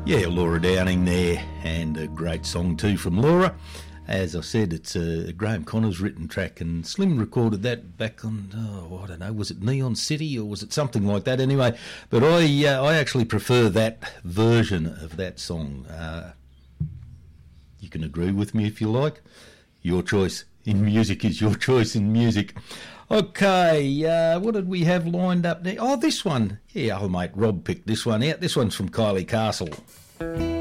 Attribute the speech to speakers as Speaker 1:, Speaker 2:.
Speaker 1: Yeah, Laura Downing there, and a great song too from Laura. As I said, it's a Graham Connors written track, and Slim recorded that back on, I don't know, was it Neon City or was it something like that anyway? But I actually prefer that version of that song. You can agree with me if you like. Your choice in music is your choice in music. Okay, what did we have lined up there? Oh, this one. Yeah, old mate Rob picked this one out. This one's from Kylie Castle.